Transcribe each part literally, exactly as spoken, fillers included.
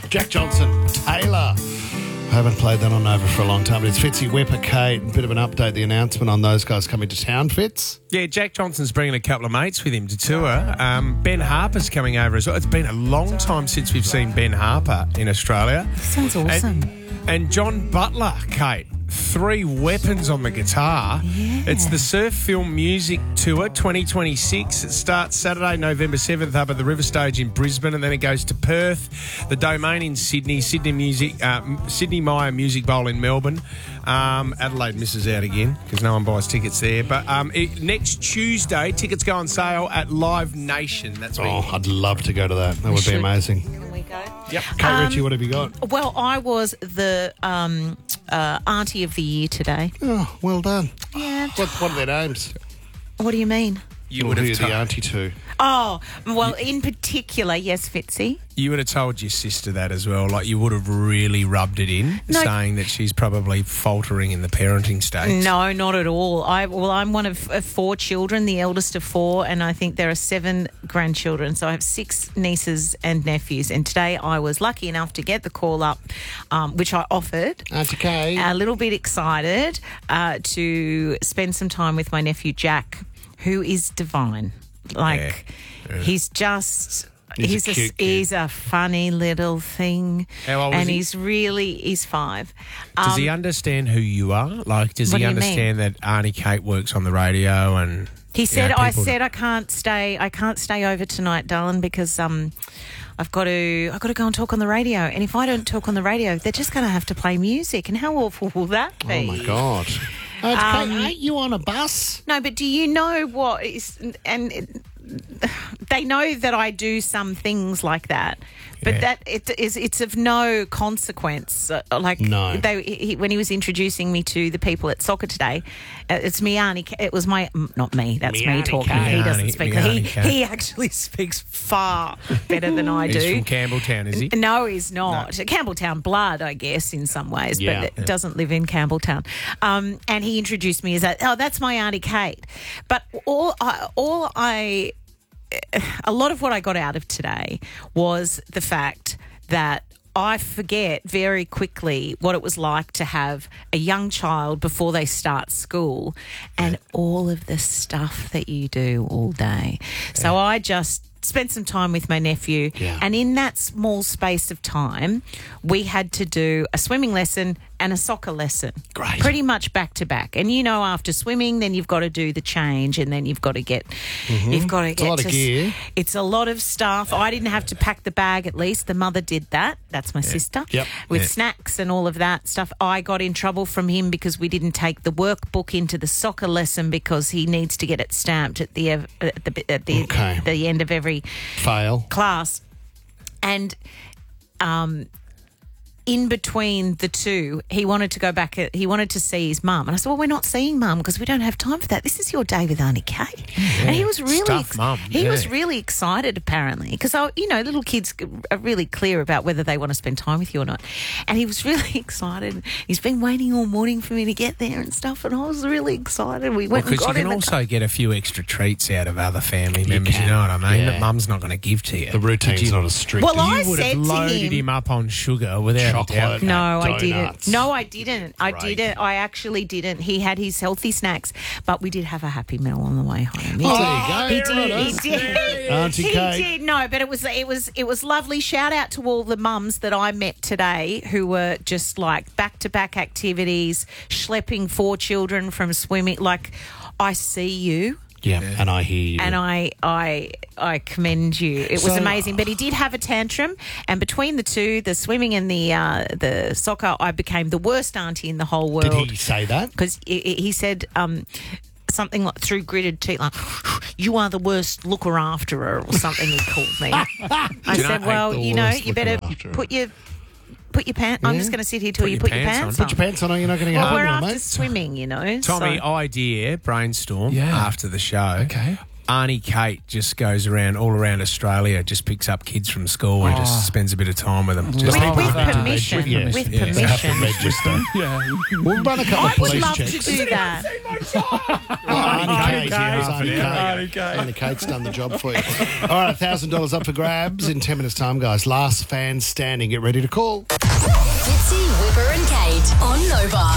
Jack Johnson, Taylor. I haven't played that on Nova for a long time, but it's Fitzy, Whipper, Kate. A bit of an update, the announcement on those guys coming to town, Fitz. Yeah, Jack Johnson's bringing a couple of mates with him to tour. Um, Ben Harper's coming over as well. It's been a long time since we've seen Ben Harper in Australia. Sounds awesome. And, and John Butler, Kate. Three weapons on the guitar. Yeah. It's the Surf Film Music Tour twenty twenty-six. It starts Saturday, November seventh up at the River Stage in Brisbane, and then it goes to Perth, the Domain in Sydney, Sydney Music, uh, Sydney Myer Music Bowl in Melbourne. Um, Adelaide misses out again because no one buys tickets there. But um, it, next Tuesday, tickets go on sale at Live Nation. That's where Oh, you- I'd love to go to that. That would be amazing. Can we go? Yep. Kate Um, Ritchie, what have you got? Well, I was the um, uh, Auntie of the Year today. Oh, well done. Yeah. What, what are their names? What do you mean? You Who would are have the told, auntie to? Oh, well, in particular, yes, Fitzy. you would have told your sister that as well. Like you would have really rubbed it in, No. saying that she's probably faltering in the parenting stage. No, not at all. I well, I'm one of, of four children, the eldest of four, and I think there are seven grandchildren. So I have six nieces and nephews. And today I was lucky enough to get the call up, um, which I offered. Auntie Kate. A little bit excited uh, to spend some time with my nephew Jack, who is divine. Like Yeah. Yeah. he's just. He's He's, a a, cute kid. he's a funny little thing. How old is and he? he's really, he's five. Does Um, he understand who you are? Like, does What he do you mean? understand that Auntie Kate works on the radio and He you said, know, "I people- said I can't stay. I can't stay over tonight, darling, because um, I've got to. I've got to go and talk on the radio. And if I don't talk on the radio, they're just going to have to play music. And how awful will that be? Oh, my God. Auntie Um, Kate, ain't you on a bus? No, but do you know what is? And it, they know that I do some things like that, but Yeah. that it is. It's of no consequence. Uh, like No. they, he, when he was introducing me to the people at soccer today, uh, it's me, Auntie. Ka- It was my mm, not me. That's Me, me Auntie talking. Kate. He Me, doesn't Auntie- speak. me, He Auntie Kate. he actually speaks far better than I He's do. from Campbelltown, is he? No, he's not. Campbelltown blood, I guess, in some ways, Yeah. but it doesn't live in Campbelltown. Um, and he introduced me as that. Oh, that's my Auntie Kate. But all I, all I, a lot of what I got out of today was the fact that I forget very quickly what it was like to have a young child before they start school and all of the stuff that you do all day. So I just spent some time with my nephew, Yeah. and in that small space of time, we had to do a swimming lesson and a soccer lesson. Great. Pretty much back to back. And you know, after swimming, then you've got to do the change, and then you've got to get, you've got to Mm-hmm. It's a get lot of to, gear. It's a lot of stuff. I didn't have to pack the bag. At least the mother did that. That's my sister. Yep. With Yeah. snacks and all of that stuff. I got in trouble from him because we didn't take the workbook into the soccer lesson because he needs to get it stamped at the at the at the, Okay. the end of every Fail. class. And um, in between the two, he wanted to go back. He wanted to see his mum, and I said, "Well, we're not seeing mum because we don't have time for that. This is your day with Auntie Kate." And he was really, Stuff, Mum, he yeah. was really excited apparently because you know, little kids are really clear about whether they want to spend time with you or not. And he was really excited. He's been waiting all morning for me to get there and stuff, and I was really excited. We went and Because got you in can the also get a few extra treats out of other family members, you can, know what I mean? yeah. That mum's not going to give to you. The routine's Did you- not as strict. Well, I You would said have to loaded him- him up on sugar without Chocolate. a doubt. No, I Donuts. didn't. No, I didn't. I Great. didn't. I actually didn't. He had his healthy snacks, but we did have a Happy Meal on the way home. He Oh, did. there you go. He There did. it He is. did. Auntie he Kate. did. No, but it was it was it was lovely. Shout out to all the mums that I met today who were just like back to back activities, schlepping four children from swimming. Like, I see you. Yeah, and I hear you. And I, I, I commend you. It was So- amazing. But he did have a tantrum, and between the two, the swimming and the uh, the soccer, I became the worst auntie in the whole world. Did he say that? Because he, he said um, something like through gritted teeth, like "You are the worst looker after her" or something. He called me. I you said, know, "Well, the you know, worst you better looker after her." put your put your pants. I'm just going to sit here till Put you your put your pants pants on. on. Put your pants on or you're not going to get Well, home we're now, after mate. swimming, you know. Tommy, so- idea, brainstorm Yeah. after the show. Okay. Auntie Kate just goes around all around Australia, just picks up kids from school and just spends a bit of time with them. Just With, people with have to permission. register. Yes. With Yeah. They have to permission. register. Yeah. We'll run a couple I of would police love checks. to do that. Oh, Auntie Kate, yeah, it was Auntie Kate. Auntie Kate. Auntie Kate's done the job for you. All right, one thousand dollars up for grabs in ten minutes' time, guys. Last fan standing. Get ready to call. Fitzy, Whipper and Kate on Nova.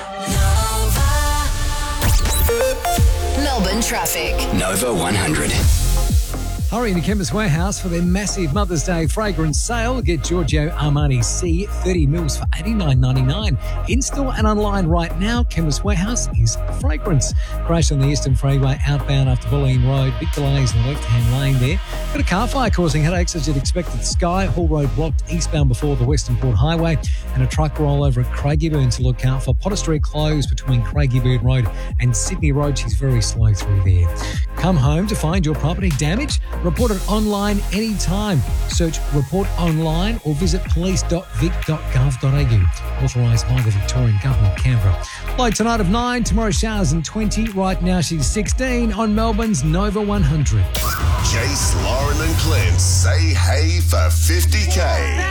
Nova. Melbourne traffic. Nova one hundred. Hurry into Chemist Warehouse for their massive Mother's Day fragrance sale. Get Giorgio Armani C thirty mils for eighty-nine ninety-nine. In-store and online right now. Chemist Warehouse is fragrance. Crash on the Eastern Freeway outbound after Bulleen Road. Big delays in the left-hand lane there. Got a car fire causing headaches as you'd expect at Sky. Hall Road blocked eastbound before the Western Port Highway. And a truck roll over at Craigieburn to look out for. Potter Street closed between Craigieburn Road and Sydney Road. She's very slow through there. Come home to find your property damaged? Report it online anytime. Search Report Online or visit police dot vic dot gov dot a u. Authorised by the Victorian Government, Canberra. Low tonight of nine, tomorrow showers and twenty. Right now she's sixteen on Melbourne's Nova one hundred. Jace, Lauren and Clint say hey for fifty K.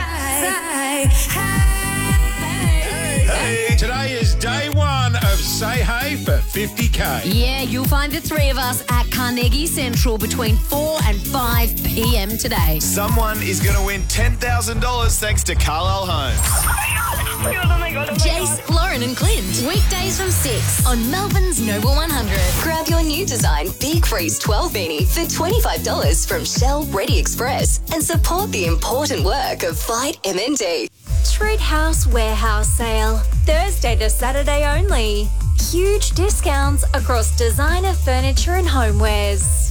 Hey, today is day one of Say Hey for fifty K. Yeah, you'll find the three of us at Carnegie Central between four and five p.m. today. Someone is going to win ten thousand dollars thanks to Carlisle Homes. Jace, Lauren and Clint. Weekdays from six on Melbourne's Nova one hundred. Grab your new design Big Freeze twelve beanie for twenty-five dollars from Shell Ready Express and support the important work of Fight M N D. Treat House Warehouse Sale. Thursday to Saturday only. Huge discounts across designer furniture and homewares.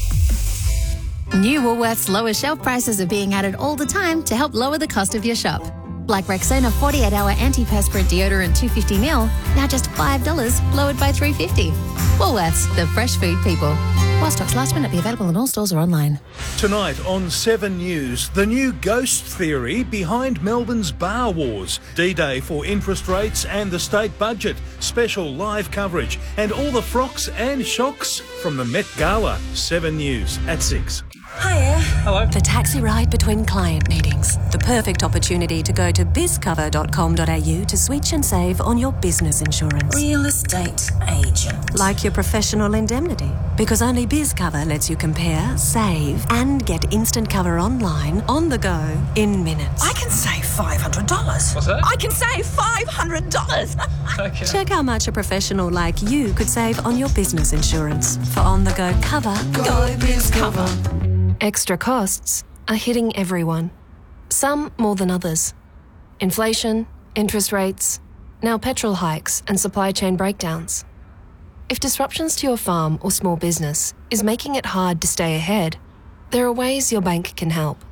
New Woolworths lower shelf prices are being added all the time to help lower the cost of your shop. Like Rexona forty-eight hour antiperspirant deodorant two hundred fifty milliliters, now just five dollars, lowered by three dollars fifty. Woolworths, the fresh food people. While stocks last, may not be available in all stores or online. Tonight on Seven News, the new ghost theory behind Melbourne's bar wars. D-Day for interest rates and the state budget. Special live coverage and all the frocks and shocks from the Met Gala. Seven News at six. Hiya. Hello. The taxi ride between client meetings. The perfect opportunity to go to biz cover dot com dot a u to switch and save on your business insurance. Real estate agent. Like your professional indemnity. Because only BizCover lets you compare, save, and get instant cover online, on the go, in minutes. I can save five hundred dollars. What's that? I can save five hundred dollars. Okay. Check how much a professional like you could save on your business insurance. For on-the-go cover, Go BizCover. Extra costs are hitting everyone. Some more than others. Inflation, interest rates, now petrol hikes and supply chain breakdowns. If disruptions to your farm or small business is making it hard to stay ahead, there are ways your bank can help.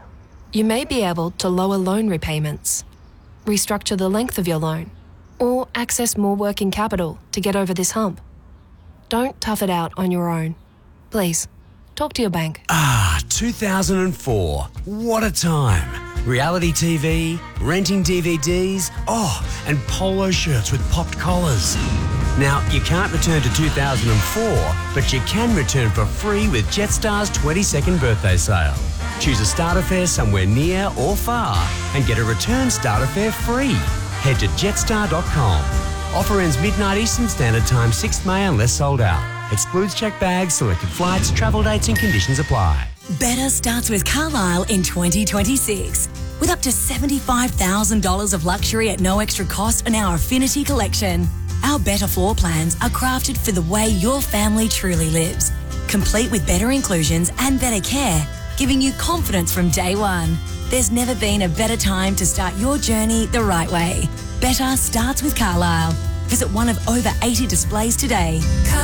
You may be able to lower loan repayments, restructure the length of your loan, or access more working capital to get over this hump. Don't tough it out on your own. Please, talk to your bank. Ah, two thousand four. What a time. Reality T V, renting D V Ds, oh, and polo shirts with popped collars. Now, you can't return to two thousand four, but you can return for free with Jetstar's twenty-second birthday sale. Choose a starter fare somewhere near or far and get a return starter fare free. Head to jetstar dot com. Offer ends midnight Eastern Standard Time, sixth of May unless sold out. Excludes checked bags, selected flights, travel dates and conditions apply. Better starts with Carlisle in twenty twenty-six. With up to seventy-five thousand dollars of luxury at no extra cost in our Affinity collection. Our better floor plans are crafted for the way your family truly lives. Complete with better inclusions and better care, giving you confidence from day one. There's never been a better time to start your journey the right way. Better starts with Carlisle. Visit one of over eighty displays today.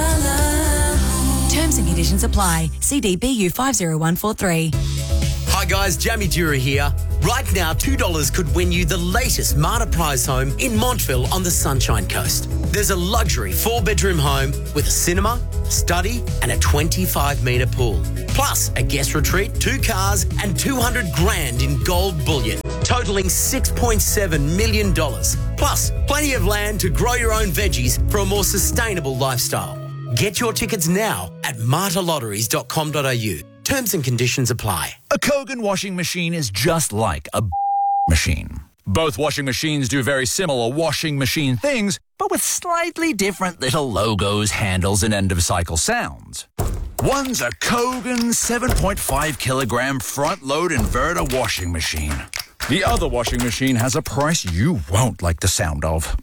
Carlisle. Terms and conditions apply. C D B U five zero one four three. Hi guys, Jamie Dura here. Right now, two dollars could win you the latest Marta Prize home in Montville on the Sunshine Coast. There's a luxury four-bedroom home with a cinema, study and a twenty-five metre pool. Plus a guest retreat, two cars and two hundred grand in gold bullion, totalling six point seven million dollars. Plus plenty of land to grow your own veggies for a more sustainable lifestyle. Get your tickets now at marta lotteries dot com dot a u. Terms and conditions apply. A Kogan washing machine is just like a machine. Both washing machines do very similar washing machine things, but with slightly different little logos, handles, and end-of-cycle sounds. One's a Kogan seven point five kilogram front-load inverter washing machine. The other washing machine has a price you won't like the sound of.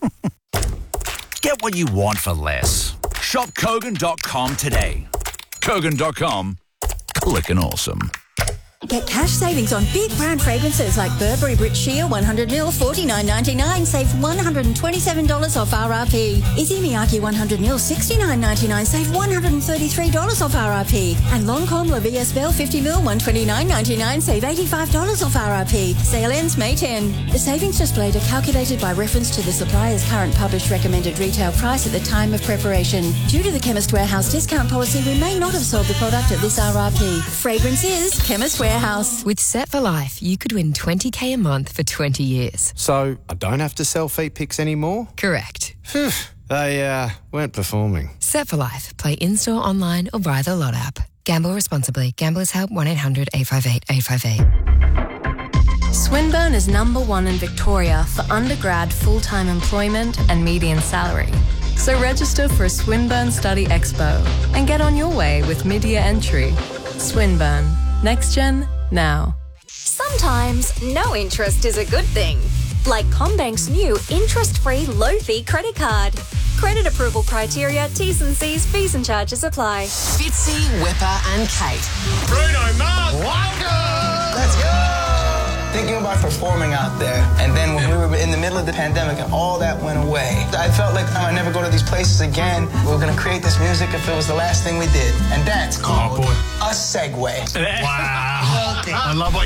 Get what you want for less. Shop Kogan dot com today. Kogan dot com. Clickin' awesome. Get cash savings on big brand fragrances like Burberry Brit Sheer one hundred milliliters, forty-nine ninety-nine. Save one hundred twenty-seven dollars off R R P. Izzy Miyake one hundred milliliters, sixty-nine ninety-nine. Save one hundred thirty-three dollars off R R P. And Lancôme La Vie Belle fifty milliliters, one hundred twenty-nine ninety-nine. Save eighty-five dollars off R R P. Sale ends May tenth. The savings displayed are calculated by reference to the supplier's current published recommended retail price at the time of preparation. Due to the Chemist Warehouse discount policy, we may not have sold the product at this R R P. Fragrance is Chemist Warehouse. With Set for Life, you could win twenty K a month for twenty years. So I don't have to sell feet pics anymore? Correct. Phew, they uh, weren't performing. Set for Life. Play in-store, online, or via the Lot app. Gamble responsibly. Gamblers Help one eight hundred eight five eight eight five eight. Swinburne is number one in Victoria for undergrad full-time employment and median salary. So register for a Swinburne Study Expo and get on your way with mid-year entry. Swinburne. Next Gen, now. Sometimes no interest is a good thing. Like CommBank's new interest-free low-fee credit card. Credit approval criteria, T's and C's, fees and charges apply. Fitzy, Whipper and Kate. Bruno Mars, welcome! Let's go! Thinking about performing out there, and then when we were in the middle of the pandemic and all that went away, I felt like oh, I'd never go to these places again. We were going to create this music if it was the last thing we did. And that's called oh, boy. a segue. Wow. I love what